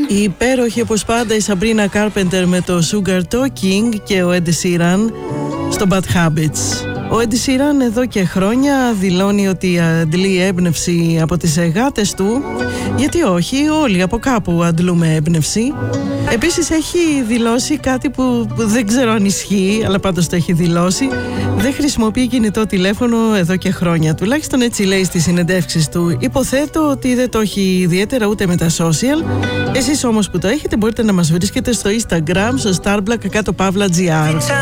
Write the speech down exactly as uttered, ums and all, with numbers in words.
Η υπέροχη όπως πάντα η Sabrina Carpenter με το Sugar Talking και ο Ed Sheeran στο Bad Habits. Ο Ed Sheeran εδώ και χρόνια δηλώνει ότι αντλεί έμπνευση από τις γάτες του. Γιατί όχι, όλοι από κάπου αντλούμε έμπνευση. Επίσης έχει δηλώσει κάτι που δεν ξέρω αν ισχύει, αλλά πάντως το έχει δηλώσει. Δεν χρησιμοποιεί κινητό τηλέφωνο εδώ και χρόνια. Τουλάχιστον έτσι λέει στις συνεντεύξεις του. Υποθέτω ότι δεν το έχει ιδιαίτερα ούτε με τα social. Εσείς όμως που το έχετε μπορείτε να μας βρίσκετε στο Instagram, στο Starblack κάτω παύλα τζι άρ.